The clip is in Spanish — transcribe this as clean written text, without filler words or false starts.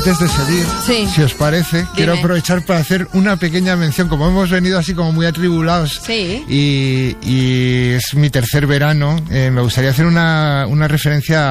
Antes de seguir, si os parece, quiero aprovechar para hacer una pequeña mención. Como hemos venido así como muy atribulados y es mi tercer verano, me gustaría hacer una referencia